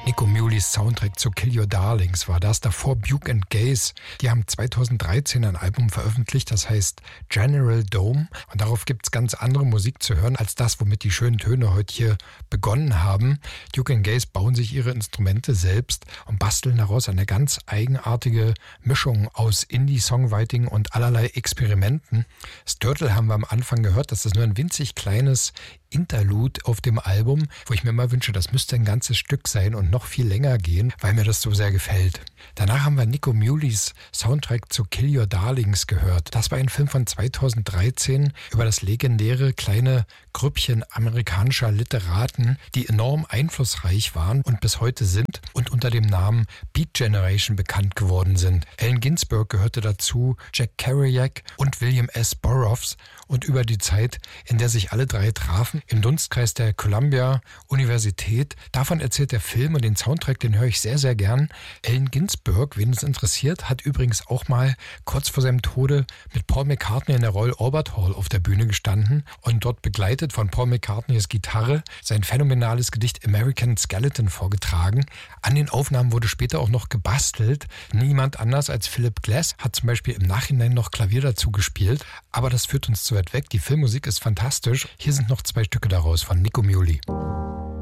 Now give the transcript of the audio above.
Nico Muhleys Soundtrack zu Kill Your Darlings war das. Davor Buke and Gaze. Die haben 2013 ein Album veröffentlicht, das heißt General Dome. Und darauf gibt es ganz andere Musik zu hören, als das, womit die schönen Töne heute hier begonnen haben. Duke and Gaze bauen sich ihre Instrumente selbst und basteln daraus eine ganz eigenartige Mischung aus Indie-Songwriting und allerlei Experimenten. Sturtle haben wir am Anfang gehört, das ist nur ein winzig kleines Interlude auf dem Album, wo ich mir mal wünsche, das müsste ein ganzes Stück sein und noch viel länger gehen, weil mir das so sehr gefällt. Danach haben wir Nico Muhleys Soundtrack zu Kill Your Darlings gehört. Das war ein Film von 2013 über das legendäre kleine Grüppchen amerikanischer Literaten, die enorm einflussreich waren und bis heute sind und unter dem Namen Beat Generation bekannt geworden sind. Allen Ginsberg gehörte dazu, Jack Kerouac und William S. Burroughs, und über die Zeit, in der sich alle drei trafen, im Dunstkreis der Columbia Universität. Davon erzählt der Film und den Soundtrack, den höre ich sehr, sehr gern. Allen Ginsberg, wen es interessiert, hat übrigens auch mal kurz vor seinem Tode mit Paul McCartney in der Royal Albert Hall auf der Bühne gestanden und dort begleitet von Paul McCartneys Gitarre sein phänomenales Gedicht American Skeleton vorgetragen. An den Aufnahmen wurde später auch noch gebastelt. Niemand anders als Philip Glass hat zum Beispiel im Nachhinein noch Klavier dazu gespielt. Aber das führt uns zu weit weg. Die Filmmusik ist fantastisch. Hier sind noch 2 Stücke daraus von Nico Muhly.